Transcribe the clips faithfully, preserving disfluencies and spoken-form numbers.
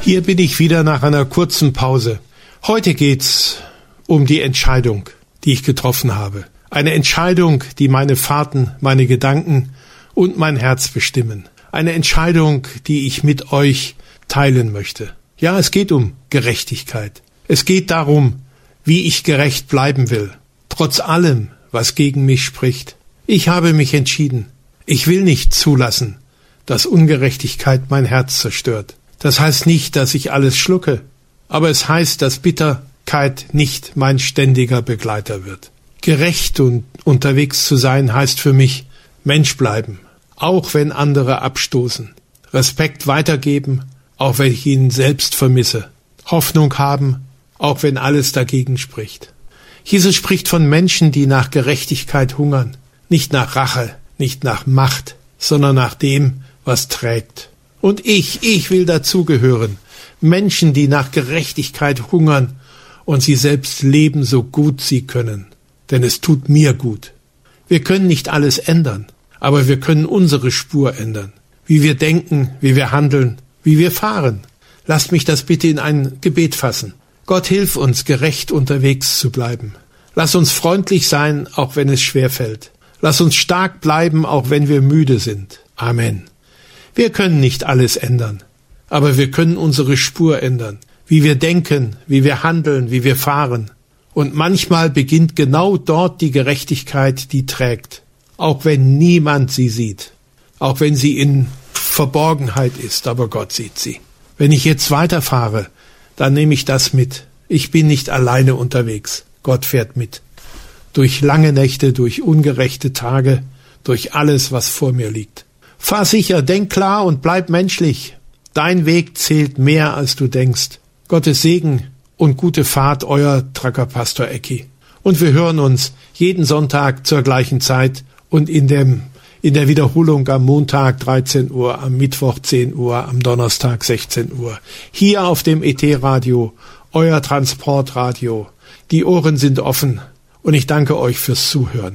Hier bin ich wieder nach einer kurzen Pause. Heute geht's um die Entscheidung, die ich getroffen habe. Eine Entscheidung, die meine Fahrten, meine Gedanken und mein Herz bestimmen. Eine Entscheidung, die ich mit euch teilen möchte. Ja, es geht um Gerechtigkeit. Es geht darum, wie ich gerecht bleiben will, trotz allem, was gegen mich spricht. Ich habe mich entschieden. Ich will nicht zulassen, dass Ungerechtigkeit mein Herz zerstört. Das heißt nicht, dass ich alles schlucke, aber es heißt, dass Bitterkeit nicht mein ständiger Begleiter wird. Gerecht und unterwegs zu sein heißt für mich Mensch bleiben, auch wenn andere abstoßen. Respekt weitergeben, auch wenn ich ihn selbst vermisse. Hoffnung haben, auch wenn alles dagegen spricht. Jesus spricht von Menschen, die nach Gerechtigkeit hungern, nicht nach Rache, nicht nach Macht, sondern nach dem, was trägt. Und ich, ich will dazugehören. Menschen, die nach Gerechtigkeit hungern und sie selbst leben, so gut sie können. Denn es tut mir gut. Wir können nicht alles ändern, aber wir können unsere Spur ändern. Wie wir denken, wie wir handeln, wie wir fahren. Lasst mich das bitte in ein Gebet fassen. Gott, hilf uns, gerecht unterwegs zu bleiben. Lass uns freundlich sein, auch wenn es schwerfällt. Lass uns stark bleiben, auch wenn wir müde sind. Amen. Wir können nicht alles ändern, aber wir können unsere Spur ändern, wie wir denken, wie wir handeln, wie wir fahren. Und manchmal beginnt genau dort die Gerechtigkeit, die trägt, auch wenn niemand sie sieht, auch wenn sie in Verborgenheit ist, aber Gott sieht sie. Wenn ich jetzt weiterfahre, dann nehme ich das mit. Ich bin nicht alleine unterwegs, Gott fährt mit. Durch lange Nächte, durch ungerechte Tage, durch alles, was vor mir liegt. Fahr sicher, denk klar und bleib menschlich. Dein Weg zählt mehr, als du denkst. Gottes Segen und gute Fahrt, euer Tracker Pastor Ecki. Und wir hören uns jeden Sonntag zur gleichen Zeit und in dem, in der Wiederholung am Montag dreizehn Uhr, am Mittwoch zehn Uhr, am Donnerstag sechzehn Uhr. Hier auf dem E T-Radio, euer Transportradio. Die Ohren sind offen und ich danke euch fürs Zuhören.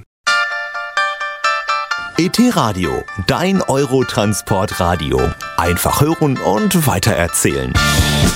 E T-Radio, dein Eurotransportradio. Einfach hören und weitererzählen.